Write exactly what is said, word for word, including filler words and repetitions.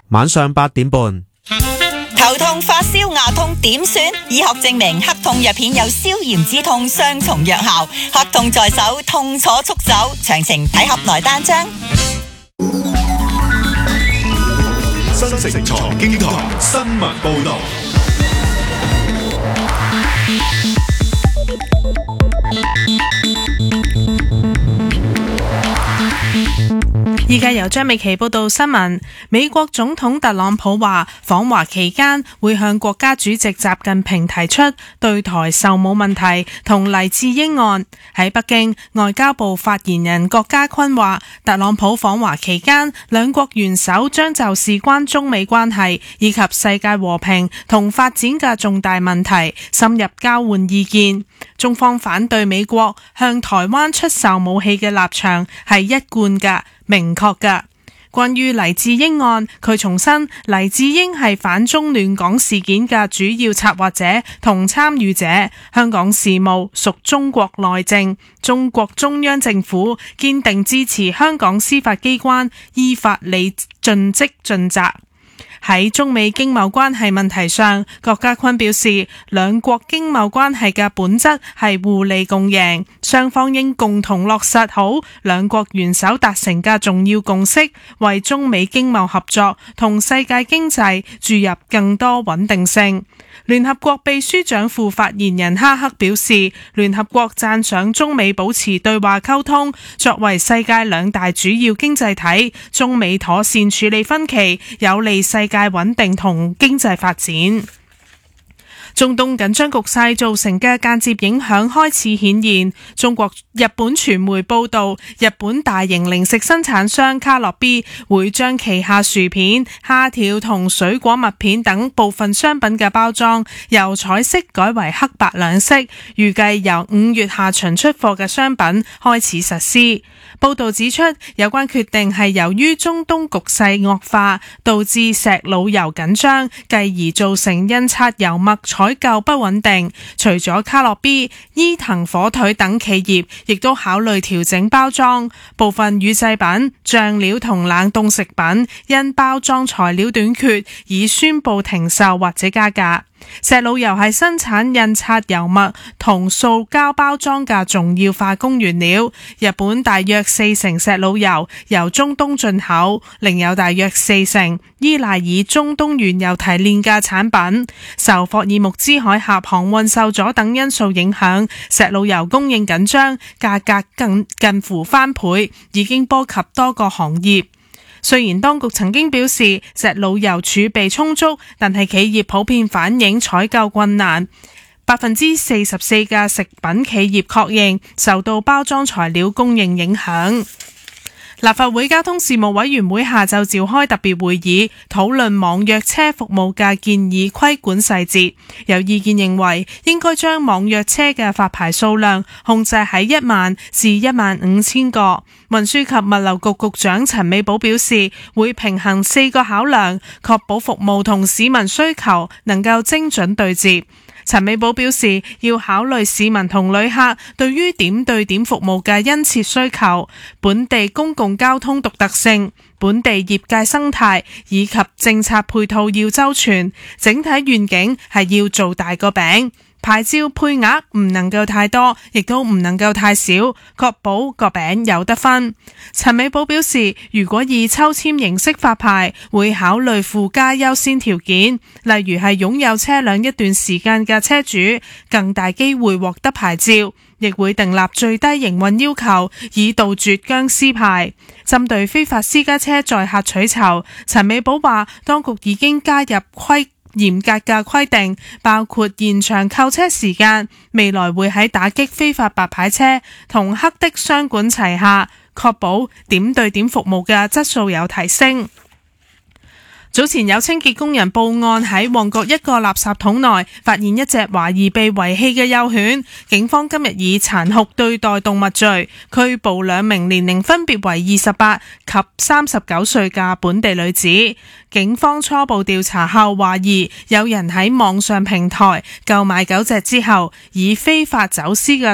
晚上八點半。 頭痛、發燒、牙痛點算？醫學證明黑痛藥片有消炎止痛雙重藥效，黑痛在手，痛楚速走。詳情睇盒內單張。 新城財經台新聞報道。 依家由張美琪報道新聞。美國總統特朗普話，訪華期間會向國家主席習近平提出對台售武問題同黎智英案。喺北京，外交部發言人郭家坤話，特朗普訪華期間，兩國元首將就事關中美關係以及世界和平同發展嘅重大問題深入交換意見。中方反對美國向台灣出售武器嘅立場係一貫嘅、明確嘅。關於黎智英案，佢重申黎智英係反中亂港事件嘅主要策劃者同參與者，香港事務屬中國內政，中國中央政府堅定支持香港司法機關依法理盡職盡責。喺中美經貿關係問題上，郭家坤表示，兩國經貿關係嘅本質係互利共贏，雙方應共同落實好兩國元首達成嘅重要共識，為中美經貿合作同世界經濟注入更多穩定性。聯合國秘書長副發言人哈克表示，聯合國讚賞中美保持對話溝通，作為世界兩大主要經濟體，中美妥善處理分歧，有利世界穩定同經濟發展。中東緊張局勢造成嘅間接影響開始顯現。中國日本傳媒報道，日本大型零食生產商卡樂 B 會將旗下薯片、蝦條同水果麥片等部分商品嘅包裝由彩色改為黑白兩色，預計由五月下旬出貨嘅商品開始實施。報道指出，有關決定係由於中東局勢惡化，導致石魯油緊張，繼而造成印刷油墨採購不穩定。除咗卡樂 B、伊藤火腿等企業，亦都考慮調整包裝。部分乳製品、醬料同冷凍食品因包裝材料短缺，已宣布停售或者加價。石魯油係生產印刷油墨同塑膠包裝嘅重要化工原料。日本大約四成石魯油由中東進口，另有大約四成依賴以中東原油提煉嘅產品。受霍爾木茲海峽航運受阻等因素影響，石魯油供應緊張，價格更近乎翻倍，已經波及多個行業。雖然當局曾經表示石魯油儲備充足，但係企業普遍反映採購困難。百分之四十四嘅食品企業確認受到包裝材料供應影響。立法會交通事務委員會下晝召開特別會議，討論網約車服務嘅建議規管細節。有意見認為，應該將網約車嘅發牌數量控制喺一萬至一萬五千個。運輸及物流局局長陳美寶表示，會平衡四個考量，確保服務同市民需求能夠精準對接。陳美寶表示，要考慮市民同旅客對於點對點服務嘅殷切需求、本地公共交通獨特性、本地業界生態以及政策配套要周全，整體願景係要做大個餅。牌照配額唔能夠太多，亦都唔能夠太少，確保個餅有得分。陳美寶表示，如果以抽籤形式發牌，會考慮附加優先條件，例如係擁有車輛一段時間嘅車主，更大機會獲得牌照，亦會訂立最低營運要求，以杜絕僵屍牌。針對非法私家車載客取酬，陳美寶話，當局已經加入規嚴格嘅規定，包括延長扣車時間，未來會喺打擊非法白牌車同黑的雙管齊下，確保點對點服務嘅質素有提升。早前有清潔工人報案，喺旺角一個垃圾桶內發現一隻懷疑被遺棄嘅幼犬，警方今日以殘酷對待動物罪拘捕兩名年齡分別為二十八及三十九歲嘅本地女子。警方初步調查後懷疑有人喺網上平台購買狗隻之後，以非法走私嘅